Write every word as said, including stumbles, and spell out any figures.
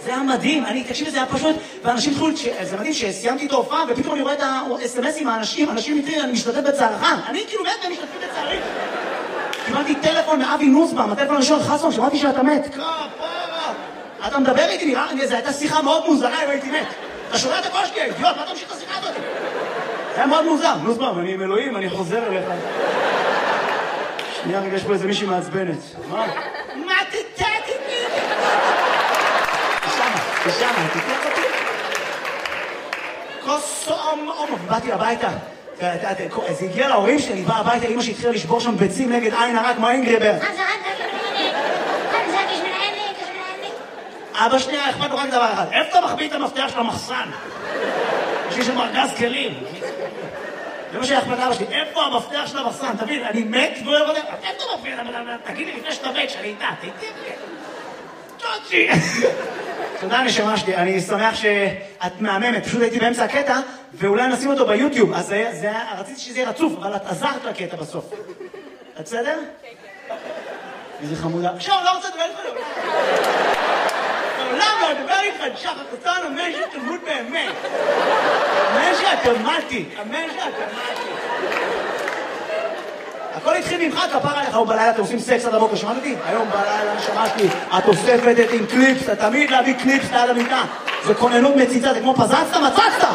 זה היה מדהים, אני, תקשיב, זה היה פשוט, ואנשים התחילו, זה מדהים שסיימתי את ההופעה, ופתאום אני רואה את ה-אס אם אס עם האנשים, אנשים מתחילים, אני משתתף בצערך, אני כאילו מת ואני משתתף בצערי. קיבלתי טלפון מאבי נוסבאום, הטלפון הראשון חסון, שמעתי שאתה מת. כפרה! אתה מדבר איתי, נראה לי, זו הייתה שיחה מאוד מוזרה אם הייתי מת. אתה שומע את הקול שלי, אידיוט, מה אתה ממשיך את השיחה הזאת? זה היה מאוד מוזר. נוסבאום, אני עם אלוהים, אני חוזר אליך. שנייה, רגע, יש פה איזה מישהי מעצבנת. מה? מה תתק אותי? תשמה, תשמה, תתק אותי? כוס אומ אומ, באתי הביתה. זה הגיע להורים שלי, אני בא הביתה, אמא שהתחילה לשבור שם ביצים נגד עין הרע כמו אינגריבר. אבא שנייה, אכפת לו רק דבר אחד. איפה אתה מחביא את המפתח של המחסן? יש לי שם ארגז כלים. זה מה שאכפת לאבא שלי. איפה המפתח של המחסן? תבין, אני מת והוא לא יודע. איפה אתה מפתח? תגיד לי לפני שאתה מת, שאני איתה. תגיד לי. צ'וצ'י. תודה נשמה שלי, אני שמח שאת מהממת. פשוט הייתי באמצע הקטע, ואולי נשים אותו ביוטיוב. אז רציתי שזה יהיה רצוף, אבל את עזרת לקטע בסוף. את בסדר? כן, כן. איזה חמודה. עכשיו, לא רוצה לדבר איתך. לעולם לא לדבר איתך, שחר, אתה אמן שתמות באמת. אמן שאת תמתי. אמן שאת תמתי. הכל התחיל ממך, כפר עליך, היום בלילה אתם עושים סקס עד הבוקר, שמעת אותי? היום בלילה שמעתי, את אוספת את עם קליפס, אתה תמיד להביא קליפס ליד המיטה. זה כוננות מציצה, זה כמו פזצת, מצצת!